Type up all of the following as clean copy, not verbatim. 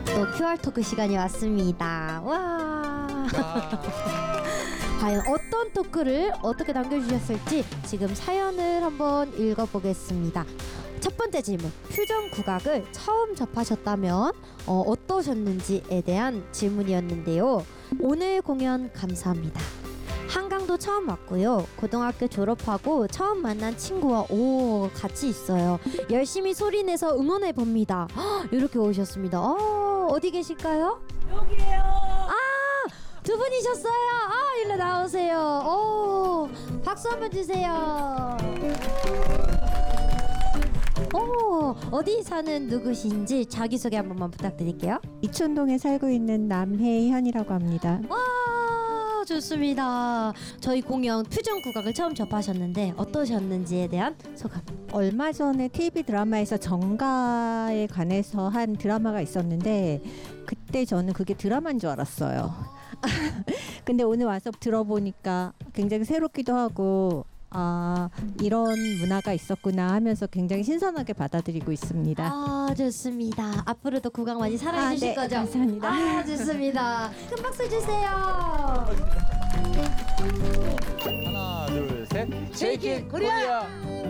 또 QR 토크 시간이 왔습니다. 와. 과연 어떤 토크를 어떻게 남겨주셨을지 지금 사연을 한번 읽어보겠습니다. 첫 번째 질문, 퓨전 국악을 처음 접하셨다면 어떠셨는지에 대한 질문이었는데요. 오늘 공연 감사합니다. 한강도 처음 왔고요. 고등학교 졸업하고 처음 만난 친구와 같이 있어요. 열심히 소리내서 응원해 봅니다. 이렇게 오셨습니다. 어디 계실까요? 여기에요. 두 분이셨어요. 일로 나오세요. 박수 한번 주세요. 어디 사는 누구신지 자기소개 한 번만 부탁드릴게요. 이촌동에 살고 있는 남혜현이라고 합니다. 와, 좋습니다. 저희 공연 퓨전 국악을 처음 접하셨는데 어떠셨는지에 대한 소감. 얼마 전에 TV 드라마에서 정가에 관해서 한 드라마가 있었는데 그때 저는 그게 드라마인 줄 알았어요. 근데 오늘 와서 들어보니까 굉장히 새롭기도 하고 이런 문화가 있었구나 하면서 굉장히 신선하게 받아들이고 있습니다. 좋습니다. 앞으로도 국악 많이 사랑해 주실 네, 거죠? 감사합니다. 좋습니다. 큰 박수 주세요. 하나 둘 셋. Shake it Korea.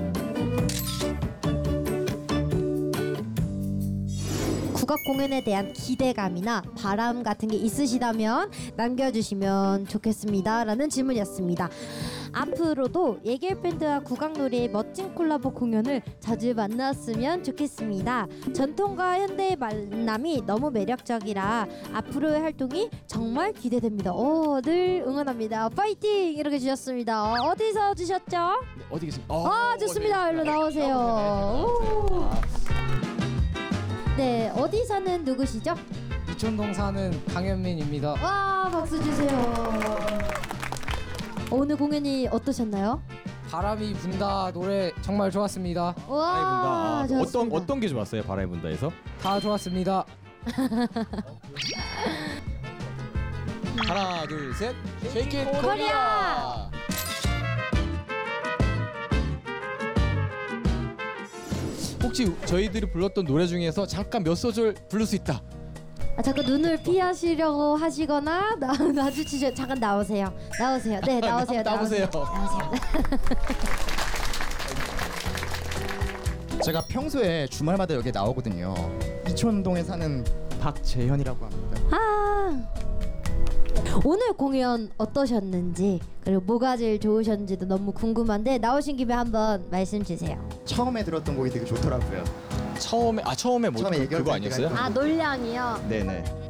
국악 공연에 대한 기대감이나 바람 같은 게 있으시다면 남겨주시면 좋겠습니다 라는 질문이었습니다. 앞으로도 예겔 밴드와 국악 노래의 멋진 콜라보 공연을 자주 만났으면 좋겠습니다. 전통과 현대의 만남이 너무 매력적이라 앞으로의 활동이 정말 기대됩니다. 늘 응원합니다. 파이팅! 이렇게 주셨습니다. 어디서 주셨죠? 어디 계십니까? 좋습니다. 일로 나오세요. 네, 어디 사는 누구시죠? 이촌동 사는 강현민입니다. 와, 박수 주세요. 오늘 공연이 어떠셨나요? 바람이 분다 노래 정말 좋았습니다. 와, 좋았습니다. 어떤 게 좋았어요? 바람이 분다에서? 다 좋았습니다. 하나 둘 셋. Shake it 코리아. Korea. 혹시 저희들이 불렀던 노래 중에서 잠깐 몇 소절 부를 수 있다. 자꾸 눈을 피하시려고 하시거나 마주치셔. 잠깐 나오세요. 네, 나오세요. 나오세요. 제가 평소에 주말마다 여기 나오거든요. 이촌동에 사는 박재현이라고 합니다. 오늘 공연 어떠셨는지 그리고 뭐가 제일 좋으셨는지도 너무 궁금한데 나오신 김에 한번 말씀 주세요. 처음에 들었던 곡이 되게 좋더라고요. 처음에 뭐 처음에 그거 얘기할 아니었어요? 때가 놀량이요. 네네.